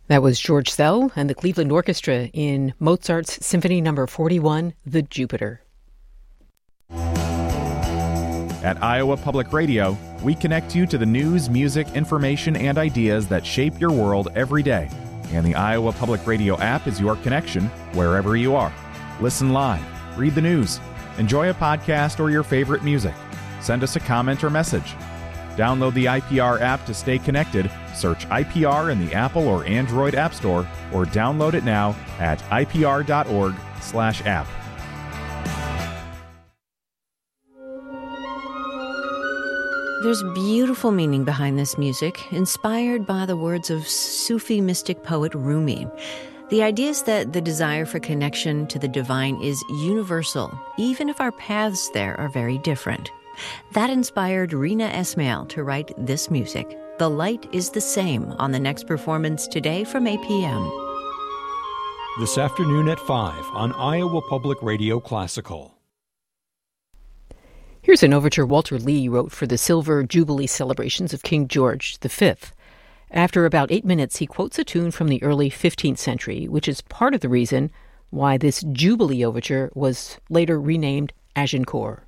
That was George Szell and the Cleveland Orchestra in Mozart's Symphony No. 41, The Jupiter. At Iowa Public Radio, we connect you to the news, music, information, and ideas that shape your world every day. And the Iowa Public Radio app is your connection wherever you are. Listen live, read the news, enjoy a podcast or your favorite music. Send us a comment or message. Download the IPR app to stay connected. Search IPR in the Apple or Android App Store or download it now at ipr.org/app. There's beautiful meaning behind this music, inspired by the words of Sufi mystic poet Rumi. The idea is that the desire for connection to the divine is universal, even if our paths there are very different. That inspired Rina Esmail to write this music. The Light is the Same on the next performance today from 8 p.m. This afternoon at 5 on Iowa Public Radio Classical. Here's an overture Walter Lee wrote for the Silver Jubilee celebrations of King George V. After about 8 minutes, he quotes a tune from the early 15th century, which is part of the reason why this Jubilee overture was later renamed Agincourt.